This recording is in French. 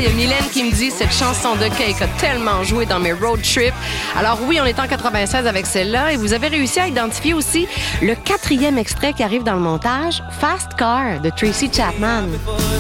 Il y a Mylène qui me dit cette chanson de Cake a tellement joué dans mes road trips. Alors oui, on est en 96 avec celle-là et vous avez réussi à identifier aussi le 4e extrait qui arrive dans le montage, Fast Car de Tracy Chapman.